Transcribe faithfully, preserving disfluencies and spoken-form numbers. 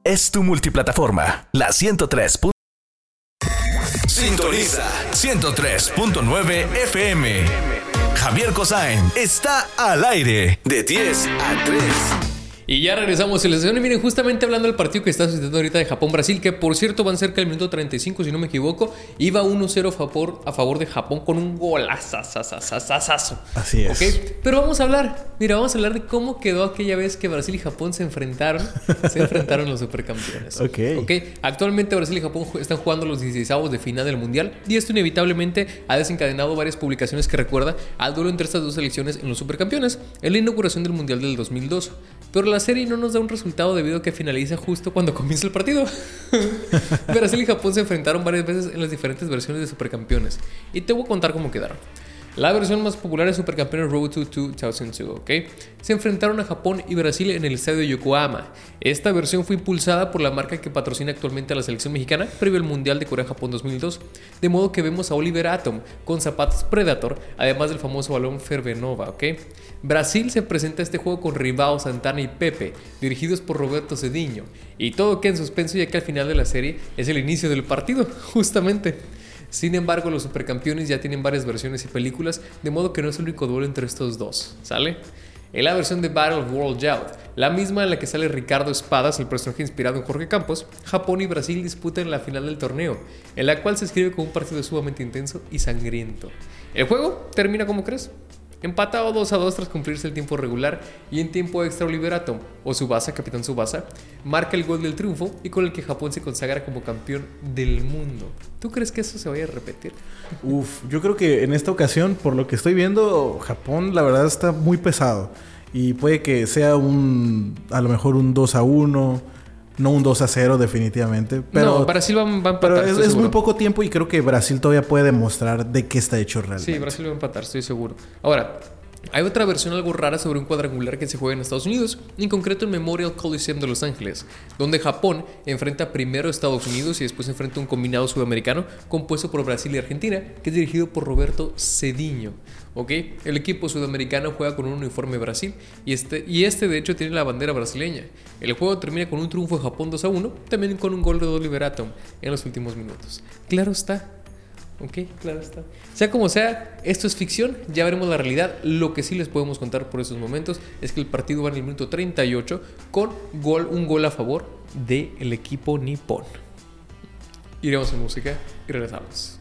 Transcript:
es tu multiplataforma, la ciento tres. Sintoniza ciento tres punto nueve F M. Javier Cosain está al aire de diez a tres. Y ya regresamos a la sesión y miren, justamente hablando del partido que está sucediendo ahorita de Japón-Brasil, que por cierto van cerca del minuto treinta y cinco, si no me equivoco, iba uno cero a favor, a favor de Japón con un golazazazazazazo. Así es. ¿Okay? Pero vamos a hablar, mira, vamos a hablar de cómo quedó aquella vez que Brasil y Japón se enfrentaron, se enfrentaron los supercampeones. Ok. ¿Okay? Actualmente Brasil y Japón están jugando los dieciseisavos de final del Mundial y esto inevitablemente ha desencadenado varias publicaciones que recuerda al duelo entre estas dos selecciones en los supercampeones en la inauguración del Mundial del dos mil dos. Pero la serie no nos da un resultado debido a que finaliza justo cuando comienza el partido. Brasil y Japón se enfrentaron varias veces en las diferentes versiones de supercampeones. Y te voy a contar cómo quedaron. La versión más popular de Supercampeones Road to dos mil dos, ¿ok? Se enfrentaron a Japón y Brasil en el estadio de Yokohama. Esta versión fue impulsada por la marca que patrocina actualmente a la selección mexicana previo al Mundial de Corea-Japón dos mil dos. De modo que vemos a Oliver Atom con zapatos Predator, además del famoso balón Fervenova, ¿ok? Brasil se presenta a este juego con Ribao, Santana y Pepe, dirigidos por Roberto Cediño. Y todo queda en suspenso ya que al final de la serie es el inicio del partido, justamente. Sin embargo, los supercampeones ya tienen varias versiones y películas, de modo que no es el único duelo entre estos dos, ¿sale? En la versión de Battle of World Youth, la misma en la que sale Ricardo Espadas, el personaje inspirado en Jorge Campos, Japón y Brasil disputan la final del torneo, en la cual se escribe como un partido sumamente intenso y sangriento. El juego termina como crees, empatado dos a dos tras cumplirse el tiempo regular y en tiempo extra Oliver Atom, o Tsubasa, Capitán Tsubasa, marca el gol del triunfo y con el que Japón se consagra como campeón del mundo. ¿Tú crees que eso se vaya a repetir? Uf, yo creo que en esta ocasión, por lo que estoy viendo, Japón la verdad está muy pesado. Y puede que sea un, a lo mejor un dos a uno, no un dos a cero definitivamente. Pero, no, Brasil va, va a empatar. Pero es, es muy poco tiempo y creo que Brasil todavía puede demostrar de qué está hecho realmente. Sí, Brasil va a empatar, estoy seguro. Ahora, hay otra versión algo rara sobre un cuadrangular que se juega en Estados Unidos, en concreto en Memorial Coliseum de Los Ángeles, donde Japón enfrenta primero a Estados Unidos y después enfrenta un combinado sudamericano compuesto por Brasil y Argentina, que es dirigido por Roberto Cediño. ¿Okay? El equipo sudamericano juega con un uniforme Brasil y este, y este de hecho tiene la bandera brasileña. El juego termina con un triunfo de Japón dos a uno, también con un gol de Oliver Atom en los últimos minutos. Claro está. Ok, claro está. Sea como sea, esto es ficción, ya veremos la realidad. Lo que sí les podemos contar por esos momentos es que el partido va en el minuto treinta y ocho con gol, un gol a favor del equipo nipón. Iremos a música y regresamos.